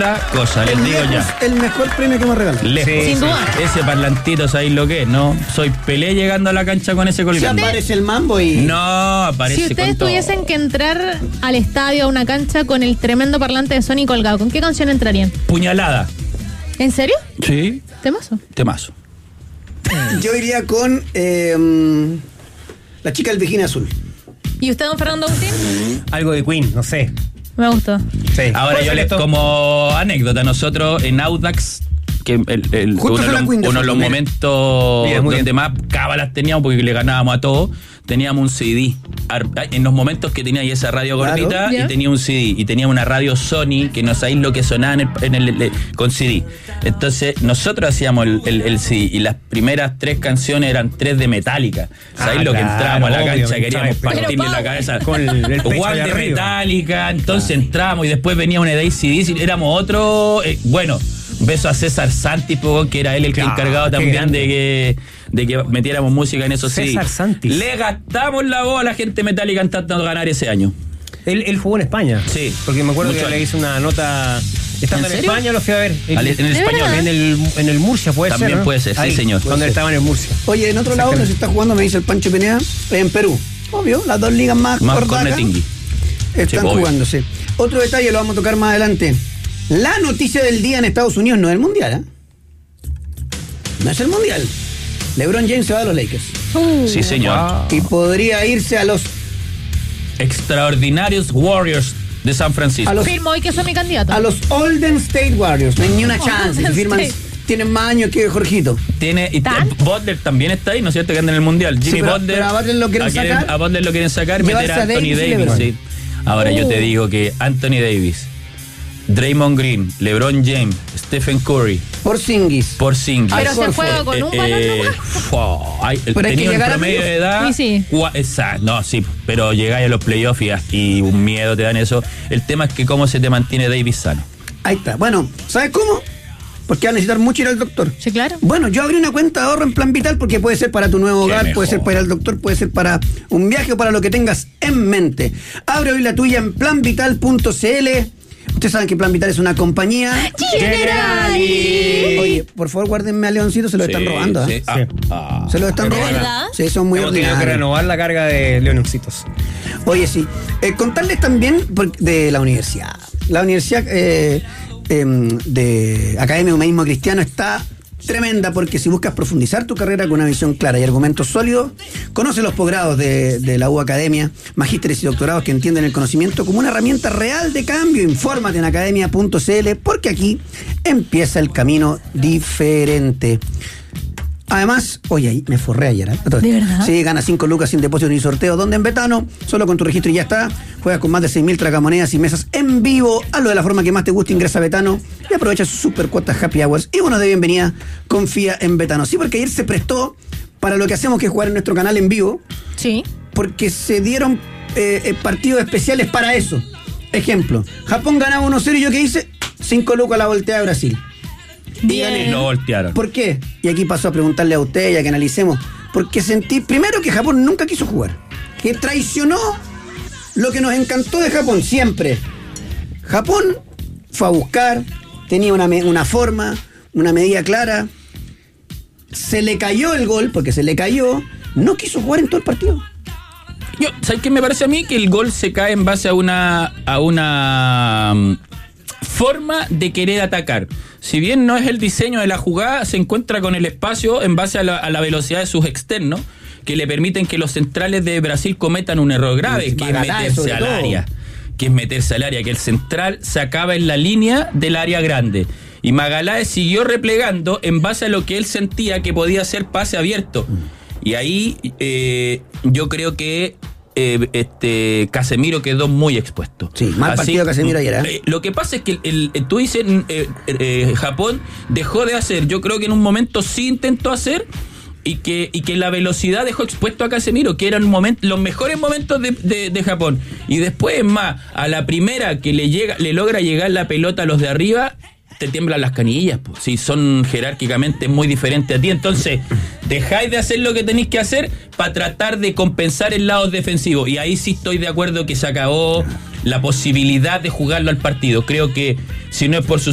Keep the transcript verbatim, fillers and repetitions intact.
otra cosa, les el digo lejos, ya. El mejor premio que hemos regalado. Lejos. Sí, sin duda. Ese parlantito, ¿sabéis lo que es? No, soy Pelé llegando a la cancha con ese Se colgando. aparece el mambo y... No, aparece Si ustedes con todo. tuviesen que entrar al estadio, a una cancha, con el tremendo parlante de Sony colgado, ¿con qué canción entrarían? Puñalada. ¿En serio? Sí, ¿Temazo? temazo. Yo iría con eh, la chica del bikini azul. ¿Y usted, don Fernando Agustín? Algo de Queen, no sé. Me gustó. Sí. Ahora Puede yo ser les, esto. como anécdota, nosotros en Audax, que el, el- Justo uno, de fue la los, Queen de uno de los Fortuna. momentos Bien, muy donde bien. más cábalas teníamos porque le ganábamos a todos, teníamos un C D. Ar- En los momentos que tenía ahí esa radio Claro. gordita Ya. y tenía un C D. Y tenía una radio Sony que no sabéis lo que sonaba en el, en el- el- con C D. Entonces nosotros hacíamos el, el- el C D y las primeras tres canciones eran tres de Metallica. ¿Sabéis Ah, lo que claro, entrábamos a la obvio, cancha? Queríamos pero- partirle la Pero, cabeza con el- el pecho One allá de arriba. Metallica. Entonces entramos y después venía una de A C D C. Éramos otro. eh, bueno, beso a César Santis, po, que era él el que Claro, encargado qué también grande. de que, de que metiéramos música en esos C D. César Santis. Le gastamos la voz a la gente Metallica intentando ganar ese año. Él, él jugó en España. Sí. Porque me acuerdo Mucho que le años. hice una nota. Estando ¿En en, serio? España lo fui a ver. Al- en el ¿De español. verdad? En el, en el Murcia puede También ser. ¿no? puede ser, sí, Ahí, señor. Cuando él estaba en el Murcia. Oye, en otro lado donde se está jugando, me dice el Pancho Pineda, en Perú. Obvio, las dos ligas más, Más gordas acá cornetingui. están Sí, obvio. jugándose. Otro detalle lo vamos a tocar más adelante. La noticia del día en Estados Unidos no es el Mundial, ¿eh? No es el Mundial. LeBron James se va a los Lakers. Uh, Sí, señor. Y podría irse a los... Extraordinarios Warriors de San Francisco. A los- Firmo hoy que soy mi candidato. A los Golden State Warriors. No hay ni una chance. Si Golden firman, State. tienen más años que Jorgito. Tiene, y ¿Tan? t- Butler también está ahí, ¿no es cierto? Que anda en el Mundial. Jimmy pero- Butler. pero a Butler lo quieren a, quieren- sacar. a Butler lo quieren sacar, Llevarse meter a a Anthony Davis y Davis. LeBron. Sí. Ahora yo te Uh. digo que Anthony Davis, Draymond Green, LeBron James, Stephen Curry, Porzingis. Porzingis. Pero se Horford. juega con un Eh, balón eh, nomás. fua, ay, Pero hay que tenía un llegar a promedio de playoff. edad. Y sí. cua- esa- no, sí, pero llegáis a los playoffs y, y un miedo te dan eso. El tema es que cómo se te mantiene Davis sano. Ahí está. Bueno, ¿sabes cómo? Porque va a necesitar mucho ir al doctor. Sí, claro. Bueno, yo abrí una cuenta de ahorro en Plan Vital porque puede ser para tu nuevo Qué hogar, mejor. puede ser para ir al doctor, puede ser para un viaje o para lo que tengas en mente. Abre hoy la tuya en plan vital punto c l. Ustedes saben que Plan Vital es una compañía. Generali. Oye, por favor, guárdenme a Leoncito, se lo están Sí, robando. sí. ¿eh? Ah, ah. Se lo están ¿De robando. verdad? Sí, son muy Hemos tenido que ordinarios. renovar la carga de Leonoxitos. Oye, sí. Eh, contarles también por- de la universidad. La universidad eh, em, de Academia Humanismo Cristiano está tremenda porque si buscas profundizar tu carrera con una visión clara y argumentos sólidos, conoce los posgrados de, de la U Academia, magísteres y doctorados que entienden el conocimiento como una herramienta real de cambio. Infórmate en academia punto c l porque aquí empieza el camino diferente. Además, oye, ahí me forré ayer, ¿eh? ¿De verdad? Sí, gana cinco lucas sin depósito ni sorteo. ¿Dónde? En Betano. Solo con tu registro y ya está. Juegas con más de seis mil tragamonedas y mesas en vivo. Hazlo de la forma que más te guste. Ingresa a Betano y aprovecha sus super cuotas Happy Hours. Y bonos de bienvenida. Confía en Betano. Sí, porque ayer se prestó para lo que hacemos, que es jugar en nuestro canal en vivo. Sí. Porque se dieron eh, eh, partidos especiales para eso. Ejemplo, Japón ganaba uno cero y yo qué hice, cinco lucas a la voltea de Brasil. Bien. Y lo voltearon. ¿Por qué? Y aquí pasó a preguntarle a usted y a que analicemos. Porque sentí, primero, que Japón nunca quiso jugar. Que traicionó lo que nos encantó de Japón siempre. Japón fue a buscar, tenía una, me- una forma, una medida clara. Se le cayó el gol, porque se le cayó. No quiso jugar en todo el partido. Yo, ¿sabes qué me parece a mí? Que el gol se cae en base a una a una mm, forma de querer atacar. Si bien no es el diseño de la jugada, se encuentra con el espacio en base a la, a la velocidad de sus externos, que le permiten que los centrales de Brasil cometan un error grave, que es Magalhães, meterse sobre al todo. área. Que es meterse al área, que el central se acaba en la línea del área grande. Y Magalhães siguió replegando en base a lo que él sentía que podía ser pase abierto. Y ahí eh, yo creo que eh, este Casemiro quedó muy expuesto. Sí, mal partido Casemiro ayer, ¿eh? eh, Lo que pasa es que el, el- tú dices, eh, eh, Japón dejó de hacer, yo creo que en un momento sí intentó hacer, y que, y que la velocidad dejó expuesto a Casemiro, que eran moment, los mejores momentos de, de, de Japón. Y después, es más, a la primera que le llega, le logra llegar la pelota a los de arriba, te tiemblan las canillas, pues. Si son jerárquicamente muy diferentes a ti, entonces dejáis de hacer lo que tenéis que hacer para tratar de compensar el lado defensivo. Y ahí sí estoy de acuerdo que se acabó la posibilidad de jugarlo al partido. Creo que si no es por su